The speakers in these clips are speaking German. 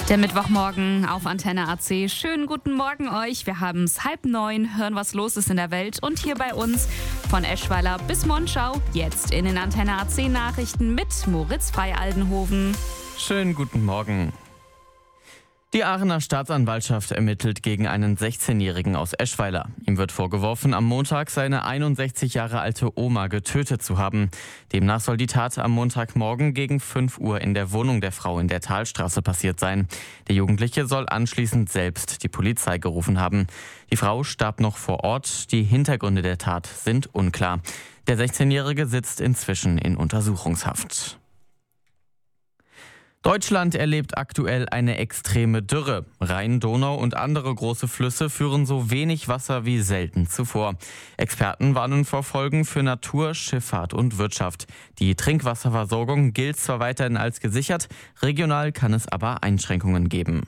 Der Mittwochmorgen auf Antenne AC. Schönen guten Morgen euch. Wir haben es 8:30, hören, was los ist in der Welt. Und hier bei uns von Eschweiler bis Monschau, jetzt in den Antenne AC Nachrichten mit Moritz Freialdenhoven. Schönen guten Morgen. Die Aachener Staatsanwaltschaft ermittelt gegen einen 16-Jährigen aus Eschweiler. Ihm wird vorgeworfen, am Montag seine 61 Jahre alte Oma getötet zu haben. Demnach soll die Tat am Montagmorgen gegen 5 Uhr in der Wohnung der Frau in der Talstraße passiert sein. Der Jugendliche soll anschließend selbst die Polizei gerufen haben. Die Frau starb noch vor Ort. Die Hintergründe der Tat sind unklar. Der 16-Jährige sitzt inzwischen in Untersuchungshaft. Deutschland erlebt aktuell eine extreme Dürre. Rhein, Donau und andere große Flüsse führen so wenig Wasser wie selten zuvor. Experten warnen vor Folgen für Natur, Schifffahrt und Wirtschaft. Die Trinkwasserversorgung gilt zwar weiterhin als gesichert, regional kann es aber Einschränkungen geben.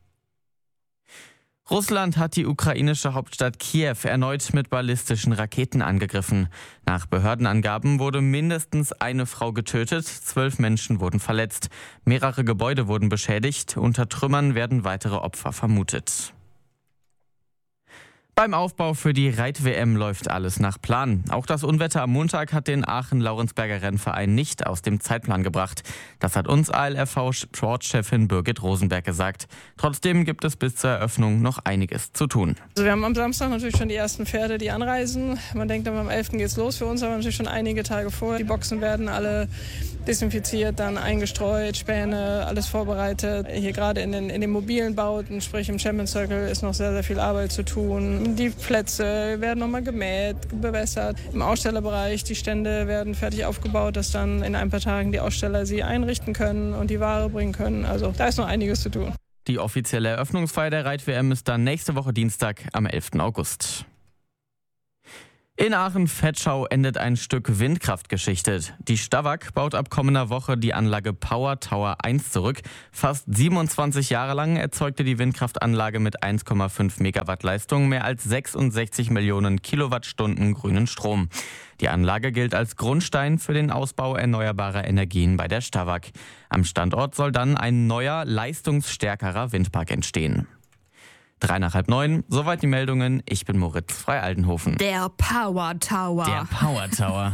Russland hat die ukrainische Hauptstadt Kiew erneut mit ballistischen Raketen angegriffen. Nach Behördenangaben wurde mindestens eine Frau getötet, 12 Menschen wurden verletzt. Mehrere Gebäude wurden beschädigt, unter Trümmern werden weitere Opfer vermutet. Beim Aufbau für die Reit-WM läuft alles nach Plan. Auch das Unwetter am Montag hat den Aachen-Laurensberger Rennverein nicht aus dem Zeitplan gebracht. Das hat uns ALRV-Sportchefin Birgit Rosenberg gesagt. Trotzdem gibt es bis zur Eröffnung noch einiges zu tun. Also wir haben am Samstag natürlich schon die ersten Pferde, die anreisen. Man denkt, am 11. geht's los für uns, aber natürlich schon einige Tage vorher. Die Boxen werden alle desinfiziert, dann eingestreut, Späne, alles vorbereitet. Hier gerade in den mobilen Bauten, sprich im Champions Circle, ist noch sehr, sehr viel Arbeit zu tun. Die Plätze werden nochmal gemäht, bewässert. Im Ausstellerbereich, die Stände werden fertig aufgebaut, dass dann in ein paar Tagen die Aussteller sie einrichten können und die Ware bringen können. Also da ist noch einiges zu tun. Die offizielle Eröffnungsfeier der Reit-WM ist dann nächste Woche Dienstag am 11. August. In Aachen-Vetschau endet ein Stück Windkraftgeschichte. Die Stawag baut ab kommender Woche die Anlage Power Tower 1 zurück. Fast 27 Jahre lang erzeugte die Windkraftanlage mit 1,5 Megawatt Leistung mehr als 66 Millionen Kilowattstunden grünen Strom. Die Anlage gilt als Grundstein für den Ausbau erneuerbarer Energien bei der Stawag. Am Standort soll dann ein neuer, leistungsstärkerer Windpark entstehen. 8:03, soweit die Meldungen. Ich bin Moritz Freialdenhoven. Der Power Tower. Der Power Tower.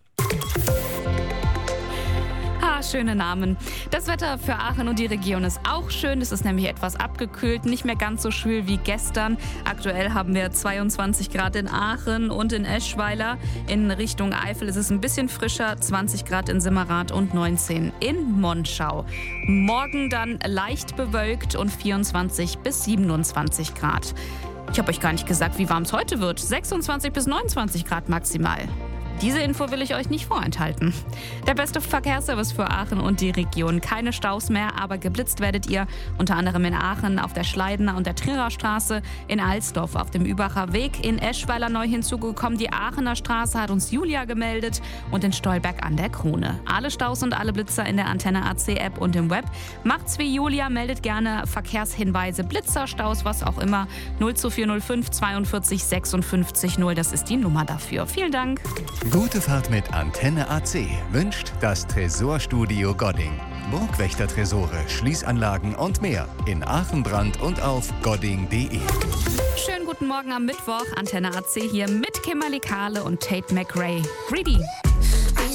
Schöne Namen. Das Wetter für Aachen und die Region ist auch schön. Es ist nämlich etwas abgekühlt, nicht mehr ganz so schwül wie gestern. Aktuell haben wir 22 Grad in Aachen und in Eschweiler. In Richtung Eifel ist es ein bisschen frischer, 20 Grad in Simmerath und 19 in Monschau. Morgen dann leicht bewölkt und 24 bis 27 Grad. Ich habe euch gar nicht gesagt, wie warm es heute wird. 26 bis 29 Grad maximal. Diese Info will ich euch nicht vorenthalten. Der beste Verkehrsservice für Aachen und die Region. Keine Staus mehr, aber geblitzt werdet ihr unter anderem in Aachen auf der Schleidener und der Trierer Straße, in Alsdorf auf dem Übacher Weg, in Eschweiler neu hinzugekommen. Die Aachener Straße hat uns Julia gemeldet und in Stolberg an der Krone. Alle Staus und alle Blitzer in der Antenne AC App und im Web. Macht's wie Julia, meldet gerne Verkehrshinweise, Blitzer, Staus, was auch immer. 02405 42 56 0, das ist die Nummer dafür. Vielen Dank. Gute Fahrt mit Antenne AC wünscht das Tresorstudio Godding. Burgwächter-Tresore, Schließanlagen und mehr in Aachen, Brand und auf godding.de. Schönen guten Morgen am Mittwoch. Antenne AC hier mit Kimberly Kahle und Tate McRae. Greedy.